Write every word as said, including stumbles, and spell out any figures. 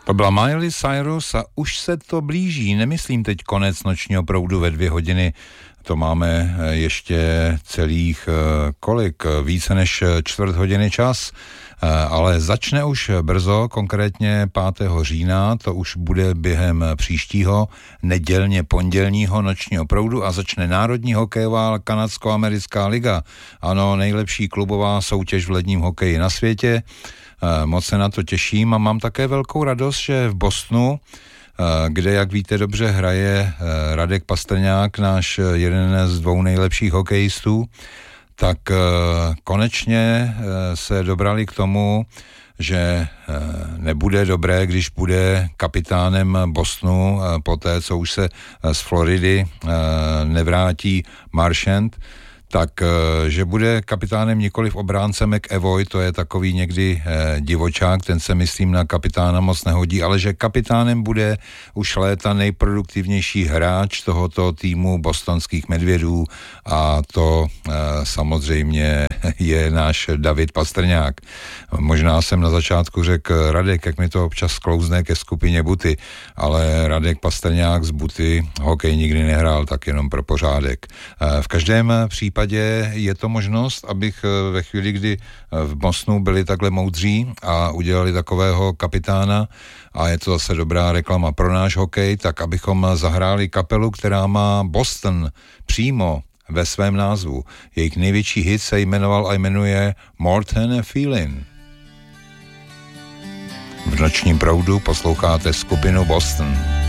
To byla Miley Cyrus a už se to blíží. Nemyslím teď konec nočního proudu ve dvě hodiny. To máme ještě celých kolik? Více než čtvrt hodiny čas. Ale začne už brzo, konkrétně pátého října, to už bude během příštího nedělně pondělního nočního proudu a začne Národní hokejová kanadsko-americká liga. Ano, nejlepší klubová soutěž v ledním hokeji na světě. Moc se na to těším a mám také velkou radost, že v Bostonu, kde, jak víte dobře, hraje Radek Pastrňák, náš jeden z dvou nejlepších hokejistů, tak konečně se dobrali k tomu, že nebude dobré, když bude kapitánem Bostonu po té, co už se z Floridy nevrátí Marchand, tak, že bude kapitánem nikoliv obránce McAvoy, to je takový někdy eh, divočák, ten se myslím na kapitána moc nehodí, ale že kapitánem bude už léta nejproduktivnější hráč tohoto týmu bostonských medvědů a to eh, samozřejmě je náš David Pastrňák. Možná jsem na začátku řekl Radek, jak mi to občas sklouzne ke skupině Buty, ale Radek Pastrňák z Buty hokej nikdy nehrál, tak jenom pro pořádek. Eh, v každém případě je to možnost, abych ve chvíli, kdy v Bostonu byli takhle moudří a udělali takového kapitána a je to zase dobrá reklama pro náš hokej, tak abychom zahráli kapelu, která má Boston přímo ve svém názvu. Jejich největší hit se jmenoval a jmenuje More Than a Feeling. V nočním proudu posloucháte skupinu Boston.